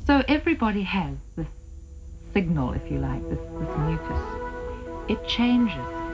So everybody has this signal, if you like, this mucus. It changes